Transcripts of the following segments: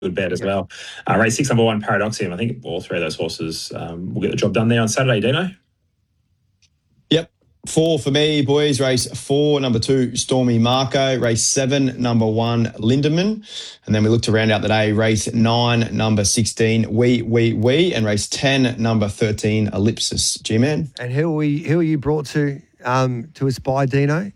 good bet as well. Race 6, number 1, Paradoxium. I think all three of those horses will get the job done there on Saturday, Dino. Yep. 4 for me, boys. Race 4, number 2, Stormy Marco. Race 7, number 1, Lindemann. And then we look to round out the day. Race 9, number 16, We. And race 10, number 13, Ellipsis. G-Man. And who are you brought to Aspire, Dino?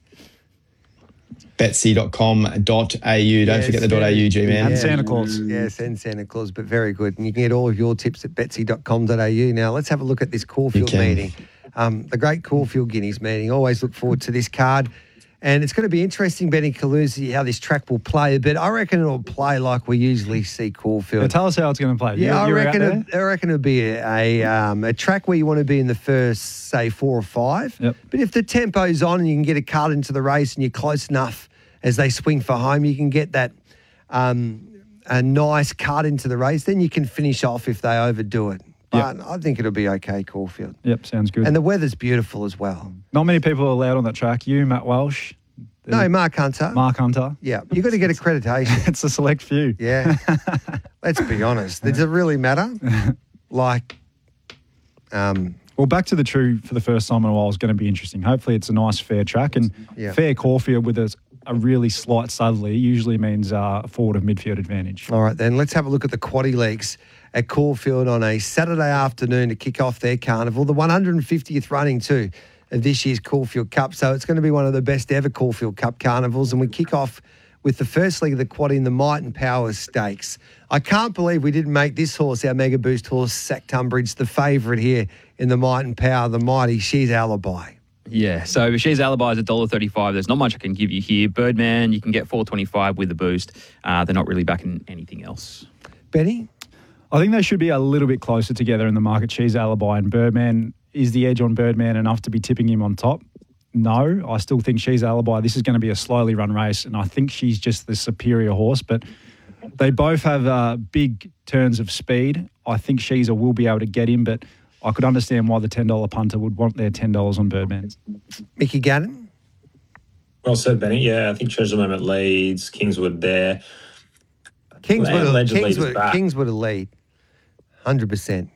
Betsy.com.au. Don't forget the .au, G-Man. And Santa Claus. Yes, and Santa Claus, but very good. And you can get all of your tips at betsy.com.au. Now, let's have a look at this Caulfield meeting. The great Caulfield Guineas meeting. Always look forward to this card. And it's going to be interesting, Benny Calusi, how this track will play. But I reckon it'll play like we usually see Caulfield. Yeah, tell us how it's going to play. Yeah, I reckon it'll be a track where you want to be in the first, say, 4 or 5. Yep. But if the tempo's on and you can get a card into the race and you're close enough as they swing for home, you can get that a nice card into the race. Then you can finish off if they overdo it. But I think it'll be okay, Caulfield. Yep, sounds good. And the weather's beautiful as well. Not many people are allowed on that track. You, Matt Welsh. No, Mark Hunter. Mark Hunter. Yeah, you've got to get accreditation. It's a select few. Yeah. Let's be honest. Does it really matter? Like, well, back to the True for the first time in a while is going to be interesting. Hopefully it's a nice, fair track. And fair Caulfield with a really slight southerly usually means forward of midfield advantage. All right, then let's have a look at the quaddie leagues at Caulfield on a Saturday afternoon to kick off their carnival. The 150th running too of this year's Caulfield Cup. So it's going to be one of the best ever Caulfield Cup carnivals. And we kick off with the first leg of the quaddie in the Might and Power Stakes. I can't believe we didn't make this horse, our Mega Boost horse, Sack Tunbridge, the favourite here in the Might and Power, the Mighty. She's Alibi. Yeah, so She's Alibi is $1.35. There's not much I can give you here. Birdman, you can get $4.25 with the boost. They're not really backing anything else. Benny? I think they should be a little bit closer together in the market. She's Alibi and Birdman. Is the edge on Birdman enough to be tipping him on top? No, I still think She's Alibi. This is going to be a slowly run race, and I think she's just the superior horse, but they both have big turns of speed. I think She's will be able to get him, but I could understand why the $10 punter would want their $10 on Birdman. Mickey Gannon? Well said, Benny. Yeah, I think Treasure Moment leads. Kingswood there. Kingswood a lead. 100%.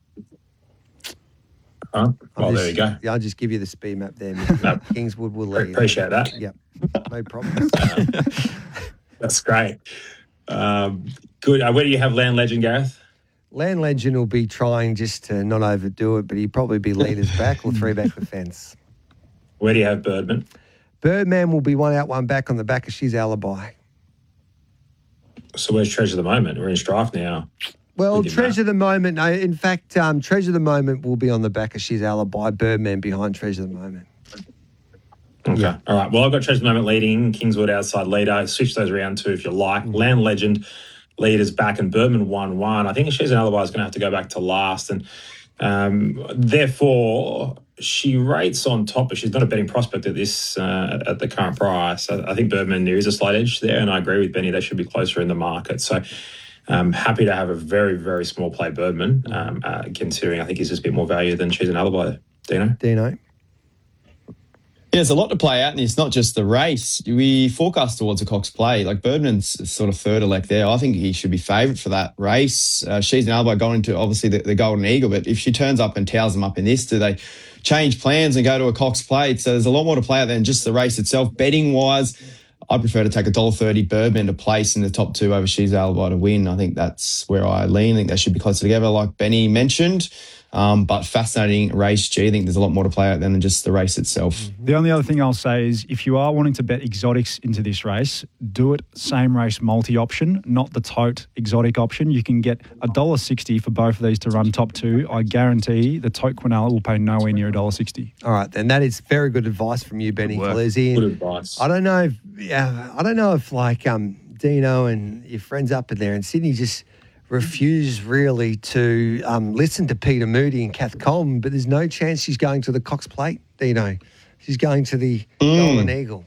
Well, there you go. Yeah, I'll just give you the speed map there. No, Kingswood will lead. Appreciate that. Yep, no problem. That's great. Good. Where do you have Land Legend, Gareth? Land Legend will be trying just to not overdo it, but he'll probably be leaders back or 3 back the fence. Where do you have Birdman? Birdman will be 1 out, 1 back on the back of She's Alibi. So where's Treasure the Moment? We're in strife now. Well, Treasure the Moment, no, in fact, Treasure the Moment will be on the back of She's Alibi, Birdman behind Treasure the Moment. Okay. Yeah. All right. Well, I've got Treasure the Moment leading, Kingswood outside leader. Switch those around too if you like. Land Legend leaders back and Birdman 1-1. I think She's Alibi is going to have to go back to last. And therefore, she rates on top, but she's not a betting prospect at this at the current price. I think Birdman, there is a slight edge there, and I agree with Benny, they should be closer in the market. So I'm happy to have a very, very small play Birdman, considering I think he's just a bit more value than She's an Alibi. Dino? Yeah, there's a lot to play out, and it's not just the race. We forecast towards a Cox play. Like Birdman's sort of third elect there. I think he should be favourite for that race. She's an Alibi going into obviously the Golden Eagle, but if she turns up and towels them up in this, do they change plans and go to a Cox play? So there's a lot more to play out than just the race itself. Betting wise, I prefer to take $1.30 Birdman to place in the top 2 over She's Alibi to win. I think that's where I lean. I think they should be closer together, like Benny mentioned. But fascinating race, G. I think there's a lot more to play out than just the race itself. The only other thing I'll say is if you are wanting to bet exotics into this race, do it same race multi-option, not the tote exotic option. You can get $1.60 for both of these to run top 2. I guarantee the tote Quinella will pay nowhere near $1.60. All right, then that is very good advice from you, Benny Calusi. Good advice. I don't know if like Dino and your friends up in there in Sydney just refuse really to listen to Peter Moody and Kath Coleman, but there's no chance she's going to the Cox Plate, Dino. She's going to the Golden Eagle.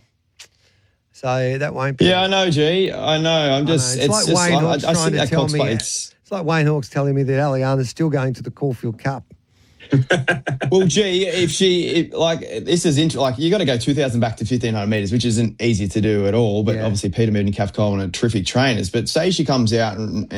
So that won't be... Yeah, I know, G. I know. I'm just... It's like Wayne Hawkes trying to tell me... It's like Wayne Hawkes telling me that Aliana's still going to the Caulfield Cup. Well, G, this is like you got to go 2,000 back to 1,500 metres, which isn't easy to do at all. But obviously, Peter Moody and Kath Coleman are terrific trainers. But say she comes out and